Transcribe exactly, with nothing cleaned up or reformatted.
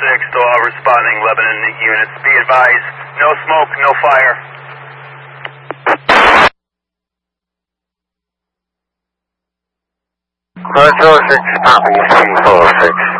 six to all responding Lebanon units. Be advised, no smoke, no fire. Control six, copy, three four six.